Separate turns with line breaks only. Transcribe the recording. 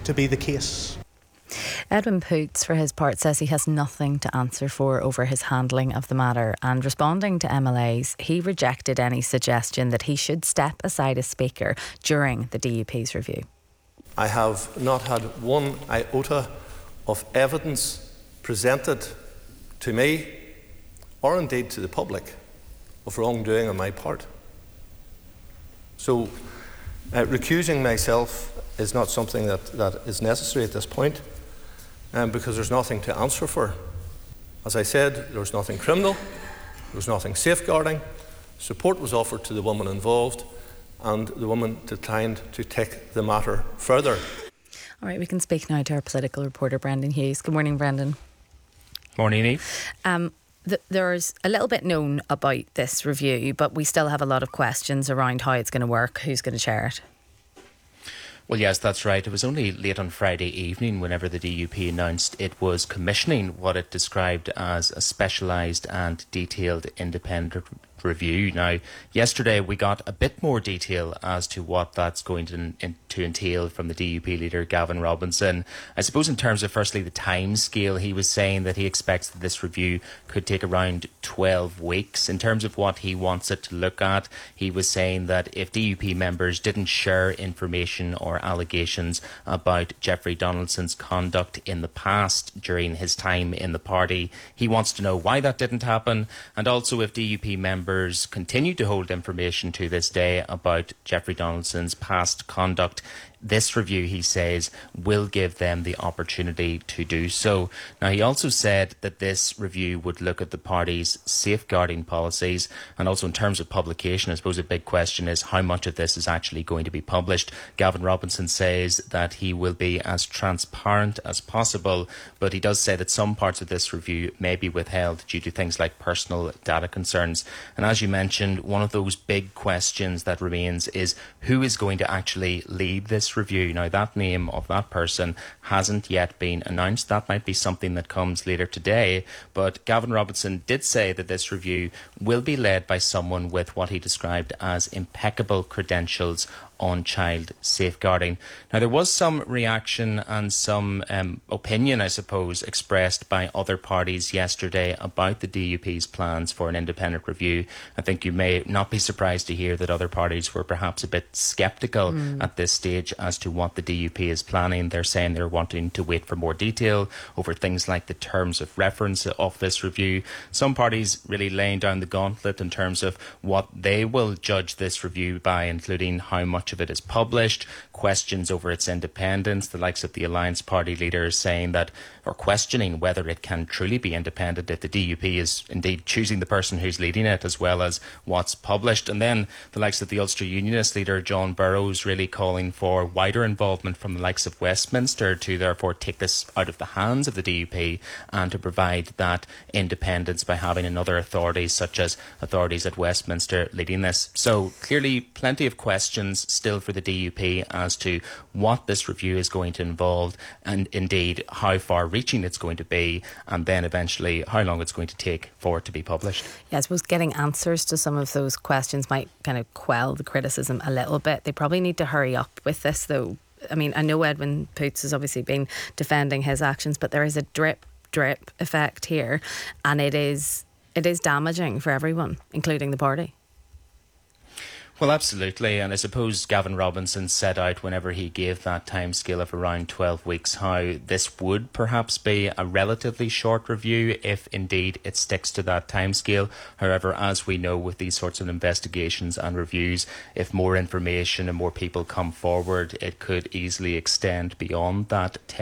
to be the case.
Edwin Poots, for his part, says he has nothing to answer for over his handling of the matter, and responding to MLAs, he rejected any suggestion that he should step aside as Speaker during the DUP's review.
I have not had one iota of evidence presented to me, or indeed to the public, of wrongdoing on my part. So recusing myself is not something that is necessary at this point, because there's nothing to answer for. As I said, there was nothing criminal, there was nothing safeguarding. Support was offered to the woman involved, and the woman declined to take the matter further.
All right, we can speak now to our political reporter, Brendan Hughes. Good morning, Brendan.
Morning, Eve.
There's a little bit known about this review, but we still have a lot of questions around how it's going to work, who's going to chair it.
Well, yes, that's right. It was only late on Friday evening whenever the DUP announced it was commissioning what it described as a specialised and detailed independent review. Now, yesterday we got a bit more detail as to what that's going to entail from the DUP leader, Gavin Robinson. I suppose in terms of, firstly, the time scale, he was saying that he expects that this review could take around 12 weeks. In terms of what he wants it to look at, he was saying that if DUP members didn't share information or allegations about Jeffrey Donaldson's conduct in the past during his time in the party, he wants to know why that didn't happen, and also if DUP members continue to hold information to this day about Jeffrey Donaldson's past conduct. This review, he says, will give them the opportunity to do so. Now, he also said that this review would look at the party's safeguarding policies, and also in terms of publication, I suppose a big question is how much of this is actually going to be published. Gavin Robinson says that he will be as transparent as possible, but he does say that some parts of this review may be withheld due to things like personal data concerns. And as you mentioned, one of those big questions that remains is who is going to actually lead this review. Now, that name of that person hasn't yet been announced. That might be something that comes later today, but Gavin Robinson did say that this review will be led by someone with what he described as impeccable credentials on child safeguarding. Now, there was some reaction and some opinion, I suppose, expressed by other parties yesterday about the DUP's plans for an independent review. I think you may not be surprised to hear that other parties were perhaps a bit sceptical at this stage as to what the DUP is planning. They're saying they're wanting to wait for more detail over things like the terms of reference of this review. Some parties really laying down the gauntlet in terms of what they will judge this review by, including how much of it is published, questions over its independence. The likes of the Alliance Party leaders saying that, or questioning whether it can truly be independent if the DUP is indeed choosing the person who's leading it, as well as what's published. And then the likes of the Ulster Unionist leader, John Burrows, really calling for wider involvement from the likes of Westminster to therefore take this out of the hands of the DUP and to provide that independence by having another authority, such as authorities at Westminster, leading this. So clearly plenty of questions still for the DUP as to what this review is going to involve, and indeed how far-reaching it's going to be, and then eventually how long it's going to take for it to be published.
Yeah, I suppose getting answers to some of those questions might kind of quell the criticism a little bit. They probably need to hurry up with this, though. I mean, I know Edwin Poots has obviously been defending his actions, but there is a drip effect here, and it is damaging for everyone, including the party.
Well, absolutely. And I suppose Gavin Robinson set out whenever he gave that timescale of around 12 weeks how this would perhaps be a relatively short review if indeed it sticks to that timescale. However, as we know with these sorts of investigations and reviews, if more information and more people come forward, it could easily extend beyond that